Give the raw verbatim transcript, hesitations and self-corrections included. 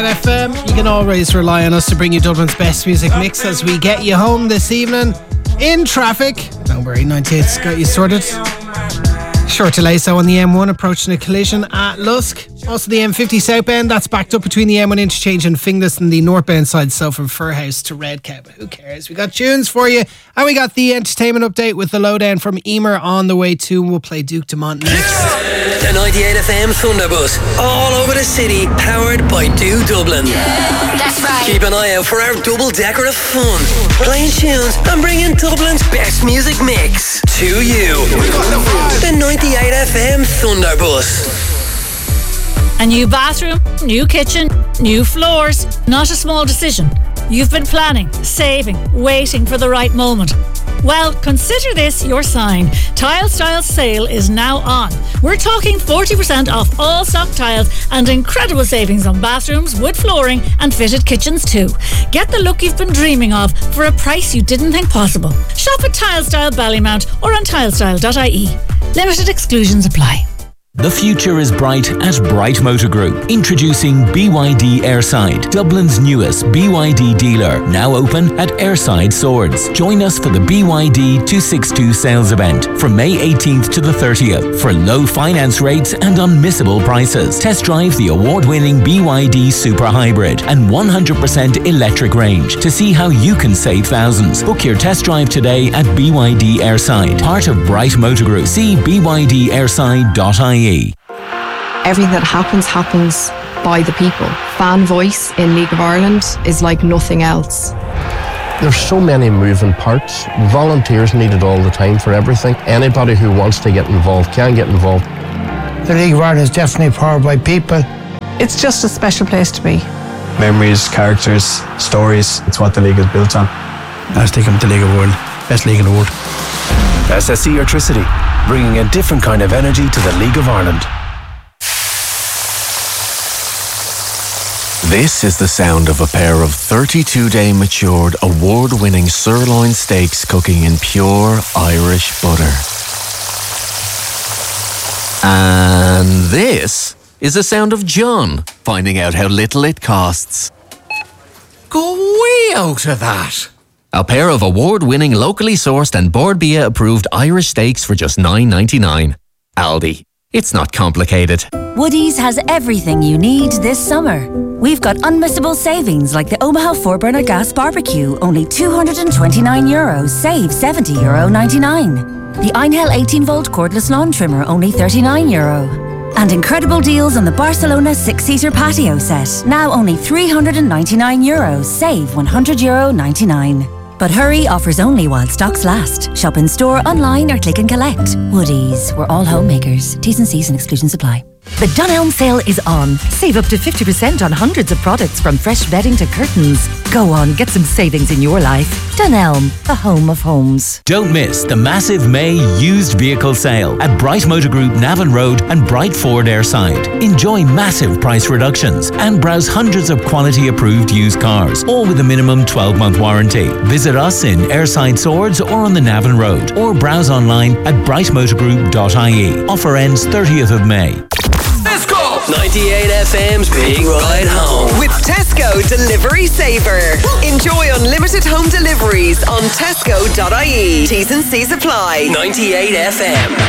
F M. You can always rely on us to bring you Dublin's best music mix as we get you home this evening in traffic. Don't worry, ninety-eight's got you sorted. Short delay so on the M one approaching a collision at Lusk. Also the M fifty southbound, that's backed up between the M one interchange and Finglas, and the northbound side so from Furhouse to Redcow. But who cares? We got tunes for you, and we got the entertainment update with the lowdown from Emer on the way too, and we'll play Duke Dumont next. The ninety-eight F M Thunderbus, all over the city, powered by Duke Dublin. Yeah, that's right. Keep an eye out for our double-decker of fun, playing tunes and bringing Dublin's best music mix to you. The ninety-eight F M Thunderbus. A new bathroom, new kitchen, new floors. Not a small decision. You've been planning, saving, waiting for the right moment. Well, consider this your sign. Tile Styles sale is now on. We're talking forty percent off all stock tiles and incredible savings on bathrooms, wood flooring and fitted kitchens too. Get the look you've been dreaming of for a price you didn't think possible. Shop at Tile Style Ballymount or on tilestyle dot I E. Limited exclusions apply. The future is bright at Bright Motor Group. Introducing B Y D Airside, Dublin's newest B Y D dealer, now open at Airside Swords. Join us for the B Y D two sixty-two sales event from May eighteenth to the thirtieth for low finance rates and unmissable prices. Test drive the award-winning B Y D Super Hybrid and one hundred percent electric range to see how you can save thousands. Book your test drive today at B Y D Airside, part of Bright Motor Group. See b y d airside dot I E. Everything that happens, happens by the people. Fan voice in League of Ireland is like nothing else. There's so many moving parts. Volunteers needed all the time for everything. Anybody who wants to get involved can get involved. The League of Ireland is definitely powered by people. It's just a special place to be. Memories, characters, stories. It's what the league is built on. I was thinking of the League of the World. Best league in the world. S S E Electricity, bringing a different kind of energy to the League of Ireland. This is the sound of a pair of thirty-two day matured, award-winning sirloin steaks cooking in pure Irish butter. And this is the sound of John finding out how little it costs. Go way out of that! A pair of award-winning, locally sourced and Bord Bia approved Irish steaks for just nine ninety-nine. Aldi. It's not complicated. Woody's has everything you need this summer. We've got unmissable savings like the Omaha four burner gas barbecue, only two hundred twenty-nine euros, save seventy euro ninety-nine. The Einhell eighteen volt cordless lawn trimmer, only thirty-nine euro. And incredible deals on the Barcelona six-seater patio set, now only three hundred ninety-nine euros, save one hundred euro ninety-nine. But hurry, offers only while stocks last. Shop in store, online or click and collect. Woody's, we're all homemakers. T's and C's and exclusions apply. The Dunelm sale is on. Save up to fifty percent on hundreds of products from fresh bedding to curtains. Go on, get some savings in your life. Dunelm, the home of homes. Don't miss the massive May used vehicle sale at Bright Motor Group Navan Road and Bright Ford Airside. Enjoy massive price reductions and browse hundreds of quality approved used cars, all with a minimum twelve month warranty. Visit us in Airside Swords or on the Navan Road, or browse online at bright motor group dot I E. Offer ends thirtieth of May. Let's go! ninety-eight F M's Big Ride Home with Tesco Delivery Saver. Enjoy unlimited home deliveries on tesco dot I E. T's and C's apply. ninety-eight F M.